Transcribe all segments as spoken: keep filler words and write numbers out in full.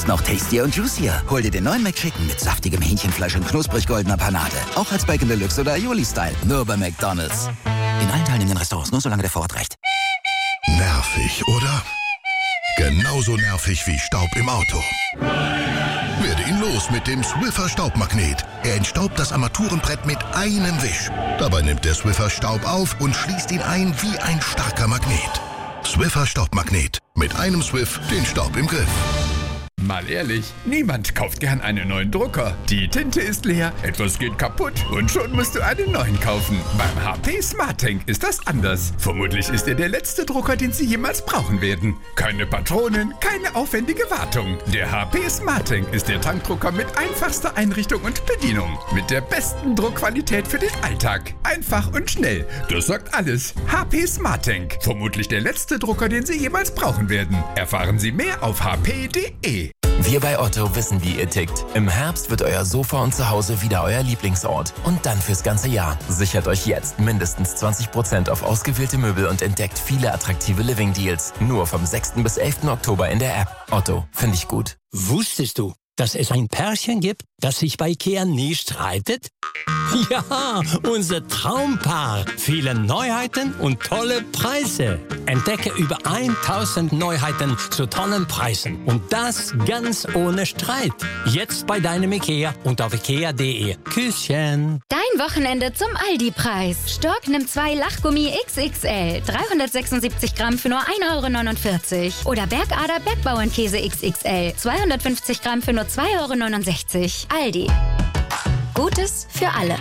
Jetzt noch tastier und juicier. Hol dir den neuen McChicken mit saftigem Hähnchenfleisch und knusprig goldener Panade. Auch als Bacon Deluxe oder Aioli-Style. Nur bei McDonald's. In allen teilnehmenden Restaurants, nur solange der Vorrat reicht. Nervig, oder? Genauso nervig wie Staub im Auto. Werde ihn los mit dem Swiffer Staubmagnet. Er entstaubt das Armaturenbrett mit einem Wisch. Dabei nimmt der Swiffer Staub auf und schließt ihn ein wie ein starker Magnet. Swiffer Staubmagnet. Mit einem Swiff den Staub im Griff. Mal ehrlich, niemand kauft gern einen neuen Drucker. Die Tinte ist leer, etwas geht kaputt und schon musst du einen neuen kaufen. Beim H P SmartTank ist das anders. Vermutlich ist er der letzte Drucker, den Sie jemals brauchen werden. Keine Patronen, keine aufwendige Wartung. Der H P SmartTank ist der Tankdrucker mit einfachster Einrichtung und Bedienung. Mit der besten Druckqualität für den Alltag. Einfach und schnell. Das sagt alles. H P SmartTank. Vermutlich der letzte Drucker, den Sie jemals brauchen werden. Erfahren Sie mehr auf h p punkt d e. Wir bei Otto wissen, wie ihr tickt. Im Herbst wird euer Sofa und Zuhause wieder euer Lieblingsort. Und dann fürs ganze Jahr. Sichert euch jetzt mindestens zwanzig Prozent auf ausgewählte Möbel und entdeckt viele attraktive Living-Deals. Nur vom sechsten bis elften Oktober in der App. Otto, finde ich gut. Wusstest du, dass es ein Pärchen gibt, das sich bei IKEA nie streitet? Ja, unser Traumpaar. Viele Neuheiten und tolle Preise. Entdecke über tausend Neuheiten zu tollen Preisen. Und das ganz ohne Streit. Jetzt bei deinem IKEA und auf ikea punkt de. Küsschen. Dein Wochenende zum Aldi-Preis. Stork nimmt zwei Lachgummi X X L. dreihundertsechsundsiebzig Gramm für nur ein Euro neunundvierzig. Oder Bergader Bergbauernkäse X X L. zweihundertfünfzig Gramm für nur zwei Euro neunundsechzig. Aldi. Gutes für alle.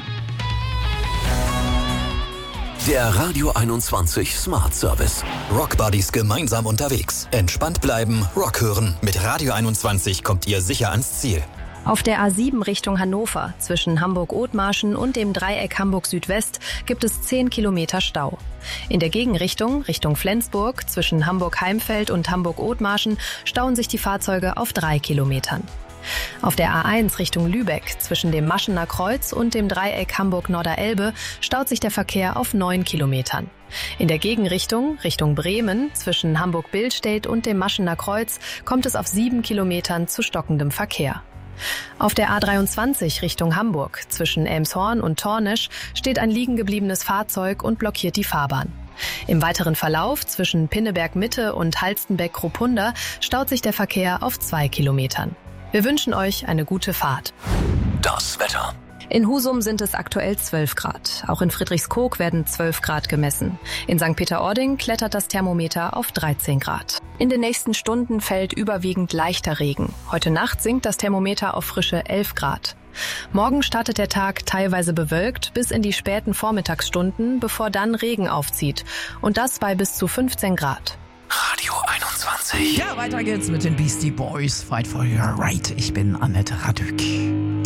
Der Radio einundzwanzig Smart Service. Rockbuddies gemeinsam unterwegs. Entspannt bleiben, Rock hören. Mit Radio einundzwanzig kommt ihr sicher ans Ziel. Auf der A sieben Richtung Hannover, zwischen Hamburg-Othmarschen und dem Dreieck Hamburg-Südwest, gibt es zehn Kilometer Stau. In der Gegenrichtung, Richtung Flensburg, zwischen Hamburg-Heimfeld und Hamburg-Othmarschen, stauen sich die Fahrzeuge auf drei Kilometern. Auf der A eins Richtung Lübeck, zwischen dem Maschener Kreuz und dem Dreieck Hamburg-Norderelbe, staut sich der Verkehr auf neun Kilometern. In der Gegenrichtung, Richtung Bremen, zwischen Hamburg-Billstedt und dem Maschener Kreuz, kommt es auf sieben Kilometern zu stockendem Verkehr. Auf der A dreiundzwanzig Richtung Hamburg, zwischen Elmshorn und Tornisch, steht ein liegen gebliebenes Fahrzeug und blockiert die Fahrbahn. Im weiteren Verlauf zwischen Pinneberg-Mitte und Halstenbeck-Kruppunda staut sich der Verkehr auf zwei Kilometern. Wir wünschen euch eine gute Fahrt. Das Wetter. In Husum sind es aktuell zwölf Grad. Auch in Friedrichskoog werden zwölf Grad gemessen. In Sankt Peter-Ording klettert das Thermometer auf dreizehn Grad. In den nächsten Stunden fällt überwiegend leichter Regen. Heute Nacht sinkt das Thermometer auf frische elf Grad. Morgen startet der Tag teilweise bewölkt bis in die späten Vormittagsstunden, bevor dann Regen aufzieht. Und das bei bis zu fünfzehn Grad. Radio einundzwanzig. Ja, weiter geht's mit den Beastie Boys. Fight for your right. Ich bin Annette Radück.